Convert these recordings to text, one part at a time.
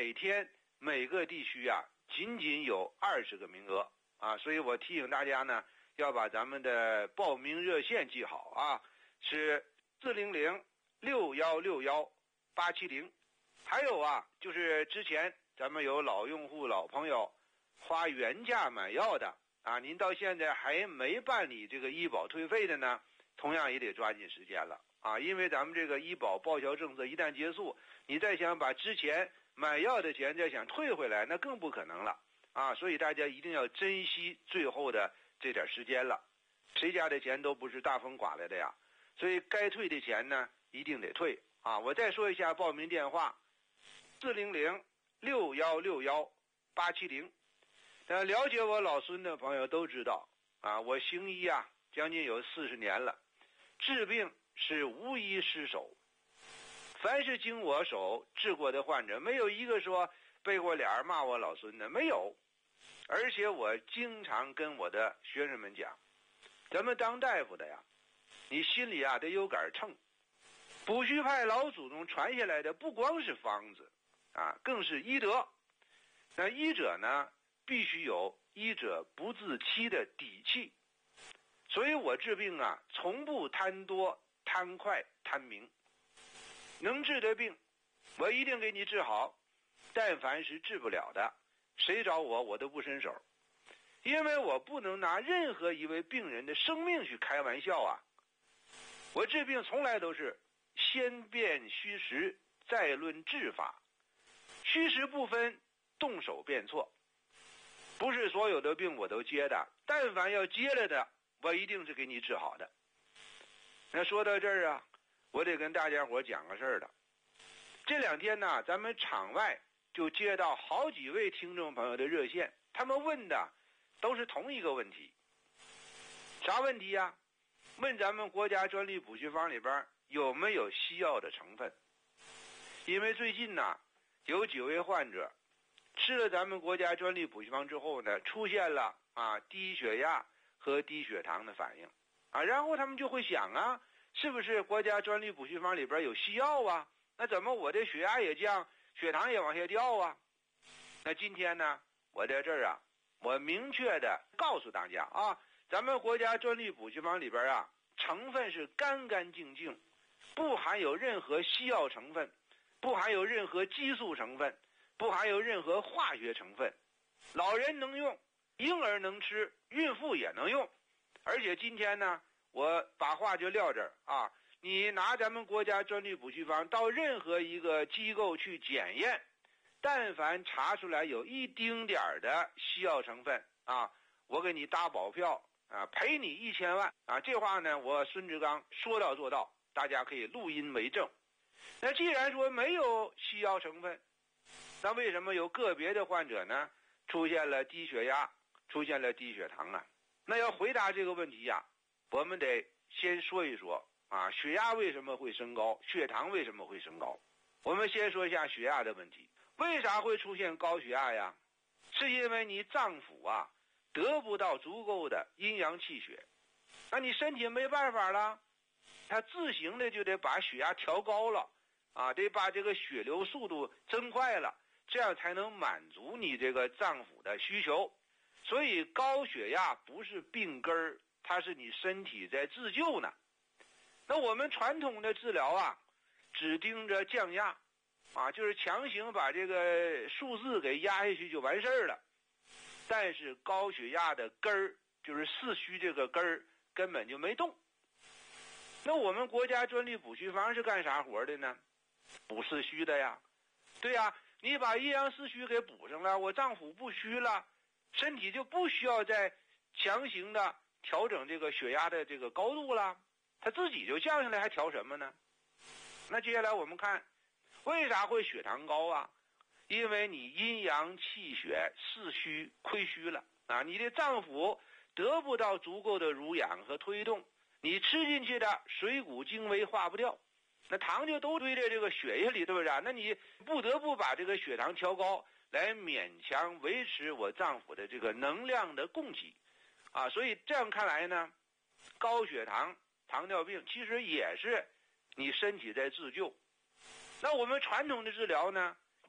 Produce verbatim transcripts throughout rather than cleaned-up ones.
每天每个地区啊仅仅有二十个名额啊，所以我提醒大家呢，要把咱们的报名热线记好啊，是四零零六幺六幺八七零。还有啊，就是之前咱们有老用户老朋友花原价买药的啊，您到现在还没办理这个医保退费的呢，同样也得抓紧时间了啊，因为咱们这个医保报销政策一旦结束，你再想把之前买药的钱再想退回来，那更不可能了啊，所以大家一定要珍惜最后的这点时间了，谁家的钱都不是大风刮来的呀，所以该退的钱呢一定得退啊。我再说一下报名电话四零零六幺六幺八七零。那了解我老孙的朋友都知道啊，我行医啊将近有四十年了，治病是无一失手，凡是经我手治过的患者，没有一个说背过脸骂我老孙的，没有。而且我经常跟我的学生们讲，咱们当大夫的呀，你心里啊得有杆秤。补虚派老祖宗传下来的不光是方子啊，更是医德。那医者呢，必须有医者不自欺的底气。所以我治病啊，从不贪多、贪快、贪名。能治的病，我一定给你治好。但凡是治不了的，谁找我，我都不伸手。因为我不能拿任何一位病人的生命去开玩笑啊。我治病从来都是先辨虚实，再论治法。虚实不分，动手便错。不是所有的病我都接的，但凡要接了的，我一定是给你治好的。那说到这儿啊，我得跟大家伙讲个事儿了。这两天呢，咱们场外就接到好几位听众朋友的热线，他们问的都是同一个问题。啥问题呀？问咱们国家专利补虚方里边有没有西药的成分。因为最近呢，有几位患者吃了咱们国家专利补虚方之后呢，出现了啊低血压和低血糖的反应啊，然后他们就会想啊，是不是国家专利补虚方里边有西药啊？那怎么我的血压也降，血糖也往下掉啊？那今天呢，我在这儿啊，我明确的告诉大家啊，咱们国家专利补虚方里边啊，成分是干干净净，不含有任何西药成分，不含有任何激素成分，不含有任何化学成分，老人能用，婴儿能吃，孕妇也能用。而且今天呢，我把话就撂这儿啊，你拿咱们国家专利补虚方到任何一个机构去检验，但凡查出来有一丁点儿的西药成分啊，我给你打保票啊，赔你一千万啊！这话呢，我孙志刚说到做到，大家可以录音为证。那既然说没有西药成分，那为什么有个别的患者呢出现了低血压，出现了低血糖啊？那要回答这个问题呀，我们得先说一说啊，血压为什么会升高，血糖为什么会升高？我们先说一下血压的问题。为啥会出现高血压呀？是因为你脏腑啊得不到足够的阴阳气血，那你身体没办法了，它自行的就得把血压调高了啊，得把这个血流速度增快了，这样才能满足你这个脏腑的需求。所以高血压不是病根儿，它是你身体在自救呢。那我们传统的治疗啊，只盯着降压啊，就是强行把这个数字给压下去就完事儿了。但是高血压的根儿，就是四虚这个根儿根本就没动。那我们国家专利补虚方是干啥活的呢？补四虚的呀。对呀，你把阴阳四虚给补上了，我脏腑不虚了，身体就不需要再强行的调整这个血压的这个高度了，它自己就降下来，还调什么呢？那接下来我们看为啥会血糖高啊？因为你阴阳气血四虚亏虚了啊，你的脏腑得不到足够的濡养和推动，你吃进去的水谷精微化不掉，那糖就都堆在这个血液里，对不对？那你不得不把这个血糖调高，来勉强维持我脏腑的这个能量的供给啊。所以这样看来呢，高血糖糖尿病其实也是你身体在自救。那我们传统的治疗呢，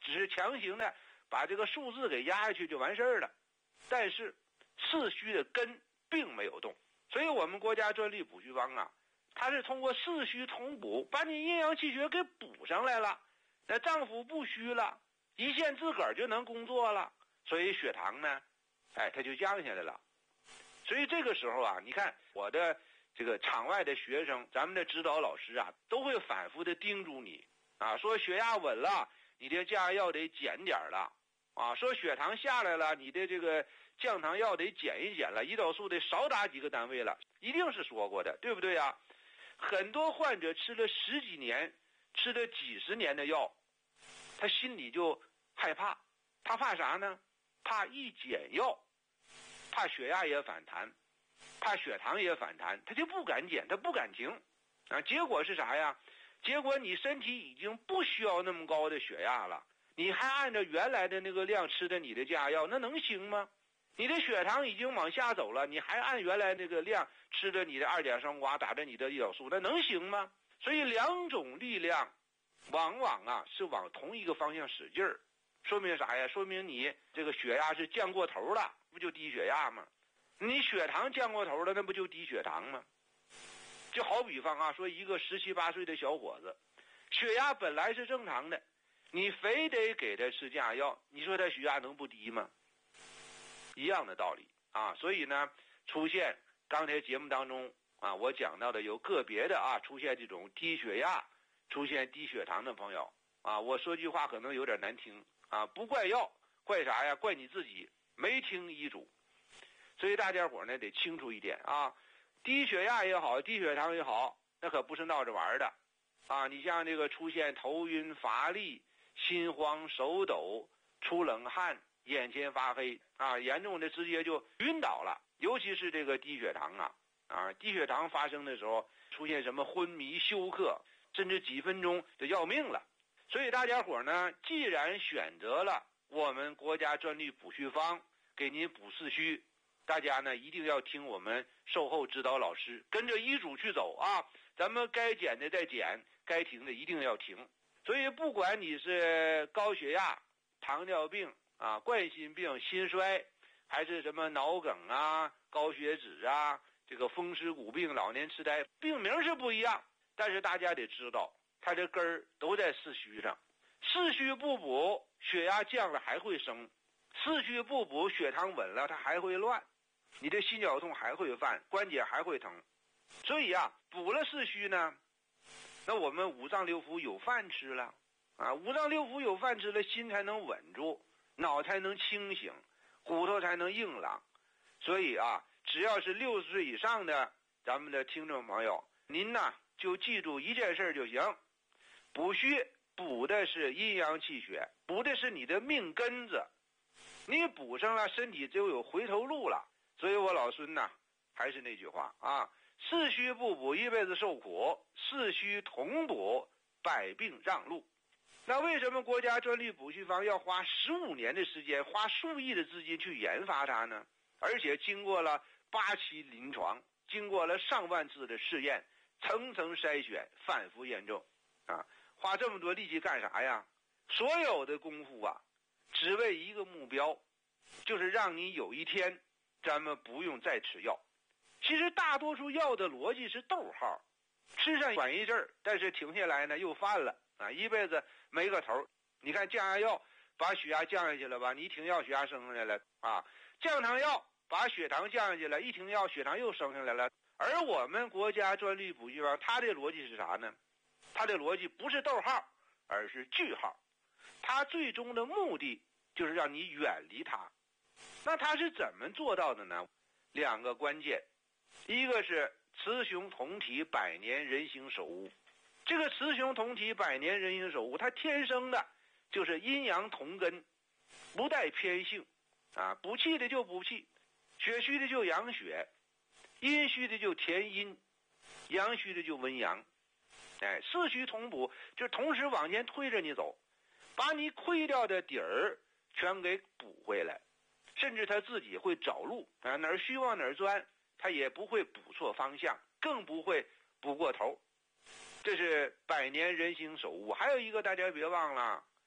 只是强行的把这个数字给压下去就完事儿了。但是四虚的根并没有动，所以我们国家专利补虚方啊，它是通过四虚同补，把你阴阳气血给补上来了，那脏腑不虚了，一线自个儿就能工作了，所以血糖呢，哎，它就降下来了。所以这个时候啊，你看我的这个场外的学生，咱们的指导老师啊，都会反复的叮嘱你啊，说血压稳了，你的降压药得减点了啊，说血糖下来了，你的这个降糖药得减一减了，胰岛素得少打几个单位了，一定是说过的，对不对呀？很多患者吃了十几年，吃了几十年的药，他心里就害怕，他怕啥呢？怕一减药，怕血压也反弹，怕血糖也反弹，他就不敢减，他不敢停啊。结果是啥呀？结果你身体已经不需要那么高的血压了，你还按照原来的那个量吃的你的降压药，那能行吗？你的血糖已经往下走了，你还按原来那个量吃着你的二甲双胍，打着你的胰岛素，那能行吗？所以两种力量往往啊是往同一个方向使劲儿，说明啥呀？说明你这个血压是降过头了，不就低血压吗？你血糖降过头了，那不就低血糖吗？就好比方啊，说一个十七八岁的小伙子，血压本来是正常的，你非得给他吃降压药，你说他血压能不低吗？一样的道理啊。所以呢，出现刚才节目当中啊，我讲到的有个别的啊，出现这种低血压、出现低血糖的朋友啊，我说句话可能有点难听啊，不怪药，怪啥呀？怪你自己没听医嘱。所以大家伙呢得清楚一点啊，低血压也好，低血糖也好，那可不是闹着玩的啊。你像这个出现头晕乏力、心慌手抖、出冷汗、眼前发黑啊，严重的直接就晕倒了。尤其是这个低血糖啊啊，低血糖发生的时候，出现什么昏迷、休克，甚至几分钟就要命了。所以大家伙呢，既然选择了我们国家专利补虚方给您补四虚，大家呢一定要听我们售后指导老师，跟着医嘱去走啊。咱们该减的再减，该停的一定要停。所以不管你是高血压、糖尿病啊、冠心病、心衰，还是什么脑梗啊、高血脂啊、这个风湿骨病、老年痴呆，病名是不一样，但是大家得知道，它这根儿都在四虚上。四虚不补，血压降了还会升；四虚不补，血糖稳了它还会乱，你的心绞痛还会犯，关节还会疼。所以啊，补了四虚呢，那我们五脏六腑有饭吃了啊，五脏六腑有饭吃了，心才能稳住，脑才能清醒，骨头才能硬朗。所以啊，只要是六十岁以上的咱们的听众朋友，您呢就记住一件事就行，补虚补的是阴阳气血，补的是你的命根子，你补上了，身体就有回头路了。所以我老孙呢，还是那句话啊，四虚不补一辈子受苦，四虚同补百病让路。那为什么国家专利补虚方要花十五年的时间，花数亿的资金去研发它呢？而且经过了八期临床，经过了上万次的试验，层层筛选，反复验证啊，花这么多力气干啥呀？所有的功夫啊，只为一个目标，就是让你有一天咱们不用再吃药。其实大多数药的逻辑是逗号，吃上管一阵儿，但是停下来呢又犯了啊，一辈子没个头。你看降压药把血压降下去了吧，你一停药血压升上来了啊，降糖药把血糖降下去了，一停药血糖又升上来了。而我们国家专利补虚方它的逻辑是啥呢？它的逻辑不是逗号，而是句号。它最终的目的就是让你远离它。那它是怎么做到的呢？两个关键，一个是雌雄同体百年人形手物。这个雌雄同体百年人形手物，它天生的就是阴阳同根，不带偏性啊，补气的就补气，血虚的就养血，阴虚的就填阴，阳虚的就温阳。哎，四虚同补，就同时往前推着你走，把你亏掉的底儿全给补回来，甚至他自己会找路啊，哪儿虚往哪儿钻，他也不会补错方向，更不会补过头。这是百年人形手物。还有一个大家别忘了，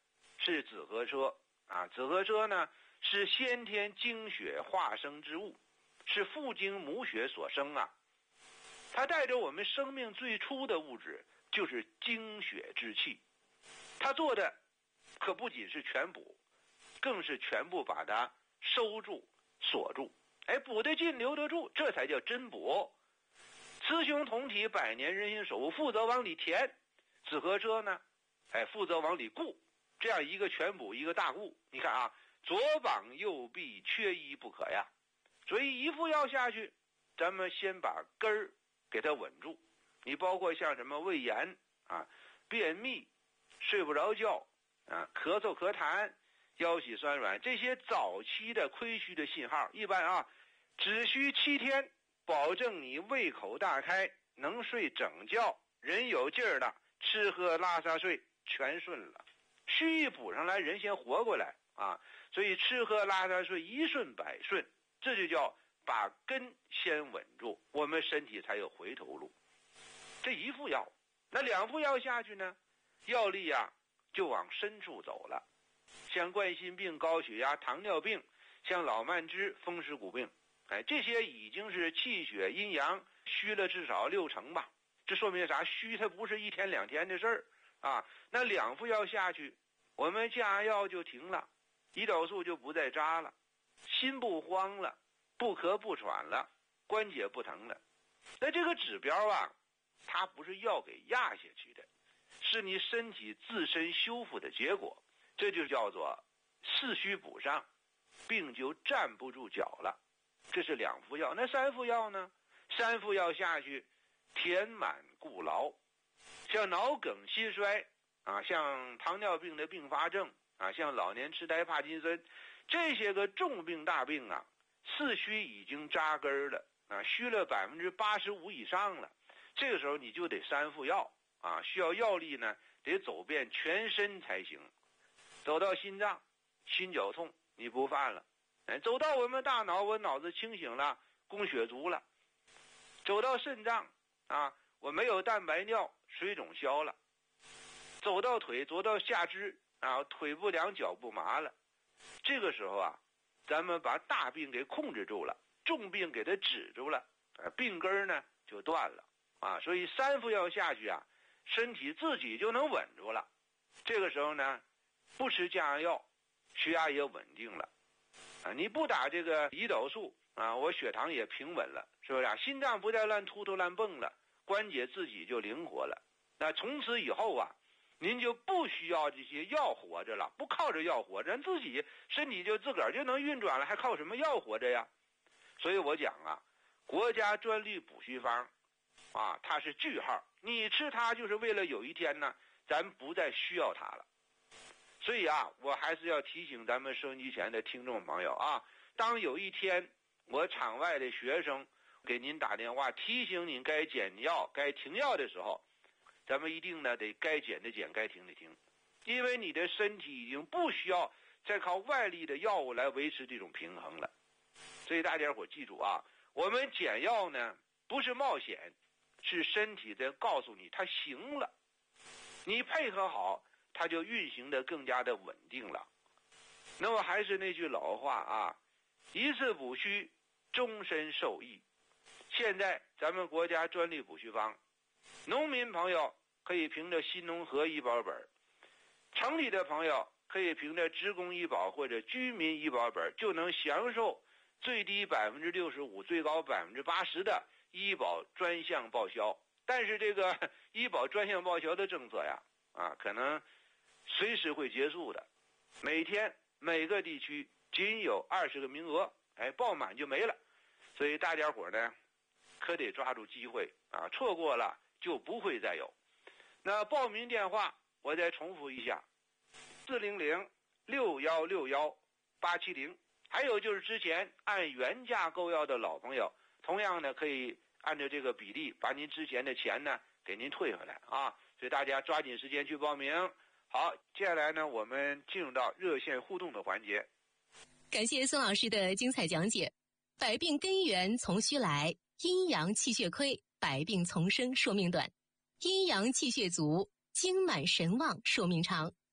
是紫河车啊。紫河车呢是先天精血化生之物，是父精母血所生啊。它带着我们生命最初的物质，就是精血之气。它做的可不仅是全补，更是全部把它收住锁住。哎，补得进留得住，这才叫真补。雌雄同体，百年人心守，负责往里填。紫河车呢，哎，负责往里固。这样一个全补，一个大固。你看啊，左膀右臂缺一不可呀。所以一副药下去，咱们先把根儿给它稳住。你包括像什么胃炎啊、便秘、睡不着觉啊、咳嗽咳痰、腰膝酸软，这些早期的亏虚的信号，一般啊，只需七天，保证你胃口大开，能睡整觉，人有劲儿了，吃喝拉撒睡全顺了。虚一补上来，人先活过来啊！所以吃喝拉撒睡一顺百顺，这就叫把根先稳住，我们身体才有回头路。这一副药，那两副药下去呢，药力啊就往深处走了。像冠心病、高血压、糖尿病，像老慢支、风湿骨病，哎，这些已经是气血阴阳虚了至少六成吧。这说明啥？虚它不是一天两天的事儿啊。那两副药下去，我们降压药就停了，胰岛素就不再扎了，心不慌了，不咳不喘了，关节不疼了。那这个指标啊，它不是药给压下去的，是你身体自身修复的结果。这就叫做四虚补上，病就站不住脚了。这是两副药。那三副药呢？三副药下去，填满固牢。像脑梗、心衰啊，像糖尿病的并发症啊，像老年痴呆、帕金森，这些个重病大病啊，四虚已经扎根了啊，虚了百分之八十五以上了。这个时候你就得三副药啊，需要药力呢，得走遍全身才行。走到心脏，心绞痛你不犯了，哎，走到我们大脑，我脑子清醒了，供血足了。走到肾脏啊，我没有蛋白尿，水肿消了。走到腿，走到下肢啊，腿不凉，脚不麻了。这个时候啊，咱们把大病给控制住了，重病给它止住了，啊，病根呢就断了啊。所以三副药下去啊，身体自己就能稳住了。这个时候呢，不吃降压药，血压也稳定了啊。你不打这个胰岛素啊，我血糖也平稳了，是不是啊？心脏不再乱突突乱蹦了，关节自己就灵活了。那从此以后啊，您就不需要这些药活着了，不靠着药活着，自己身体就自个儿就能运转了，还靠什么药活着呀？所以我讲啊，国家专利补虚方啊，它是句号，你吃它就是为了有一天呢，咱不再需要它了。所以啊，我还是要提醒咱们收音机前的听众朋友啊，当有一天我场外的学生给您打电话提醒您该减药、该停药的时候，咱们一定呢得该减的减，该停的停，因为你的身体已经不需要再靠外力的药物来维持这种平衡了。所以大家伙记住啊，我们减药呢不是冒险，是身体在告诉你它行了，你配合好，它就运行的更加的稳定了。那么还是那句老话啊，一次补虚，终身受益。现在咱们国家专利补虚方，农民朋友可以凭着新农合医保本，城里的朋友可以凭着职工医保或者居民医保本，就能享受最低百分之六十五、最高百分之八十的医保专项报销。但是这个医保专项报销的政策呀，啊，可能随时会结束的。每天每个地区仅有二十个名额，哎，报满就没了。所以大家伙呢，可得抓住机会啊，错过了就不会再有。那报名电话我再重复一下：四零零六幺六幺八七零。还有就是之前按原价购药的老朋友，同样呢可以按照这个比例把您之前的钱呢给您退回来啊。所以大家抓紧时间去报名。好，接下来呢我们进入到热线互动的环节。 感谢宋老师的精彩讲解。百病根源从虚来，阴阳气血亏，百病丛生，寿命短；阴阳气血足，精满神旺，寿命长。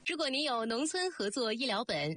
如果您有农村合作医疗本，